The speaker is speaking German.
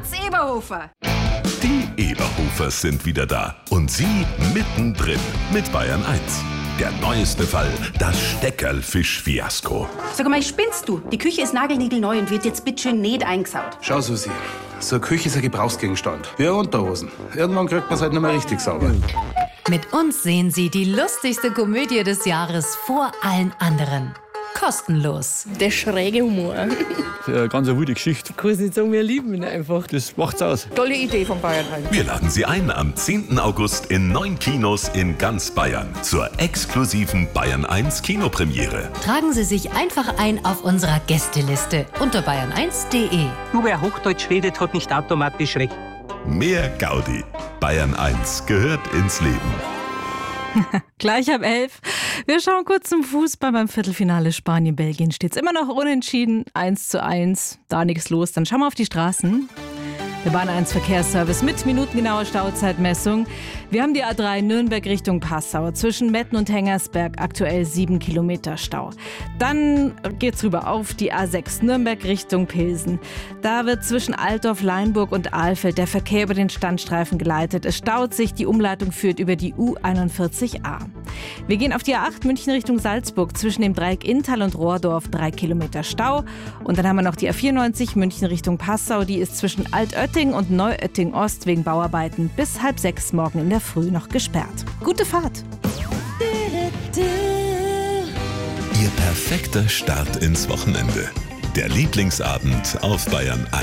Hans Eberhofer. Die Eberhofers sind wieder da und Sie mittendrin mit Bayern 1. Der neueste Fall, das Steckerlfisch-Fiasko. Sag mal, spinnst du? Die Küche ist nagelniegelneu und wird jetzt bitteschön nicht eingesaut. Schau, Susi, so eine Küche ist ein Gebrauchsgegenstand. Wie eine Unterhosen. Irgendwann kriegt man es halt nicht mehr richtig sauber. Mit uns sehen Sie die lustigste Komödie des Jahres vor allen anderen. Kostenlos. Der schräge Humor. Eine ganz wilde Geschichte. Ich kann es nicht sagen, wir lieben ihn einfach. Das macht's aus. Tolle Idee von Bayern 1. Wir laden Sie ein am 10. August in 9 Kinos in ganz Bayern zur exklusiven Bayern 1 Kinopremiere. Tragen Sie sich einfach ein auf unserer Gästeliste unter bayern1.de. Nur wer Hochdeutsch redet, hat nicht automatisch recht. Mehr Gaudi. Bayern 1 gehört ins Leben. Gleich ab 11. Wir schauen kurz zum Fußball. Beim Viertelfinale Spanien-Belgien steht es immer noch unentschieden. 1:1. Da nichts los. Dann schauen wir auf die Straßen. Der Bahn 1 Verkehrsservice mit minutengenauer Stauzeitmessung. Wir haben die A3 Nürnberg Richtung Passau. Zwischen Metten und Hengersberg aktuell 7 Kilometer Stau. Dann geht's rüber auf die A6 Nürnberg Richtung Pilsen. Da wird zwischen Altdorf, Leinburg und Ahlfeld der Verkehr über den Standstreifen geleitet. Es staut sich, die Umleitung führt über die U41a. Wir gehen auf die A8 München Richtung Salzburg. Zwischen dem Dreieck Inntal und Rohrdorf 3 Kilometer Stau. Und dann haben wir noch die A94 München Richtung Passau. Die ist zwischen Altötting und Neuötting Ost wegen Bauarbeiten bis 5:30 morgen in der Früh noch gesperrt. Gute Fahrt! Ihr perfekter Start ins Wochenende. Der Lieblingsabend auf Bayern 1.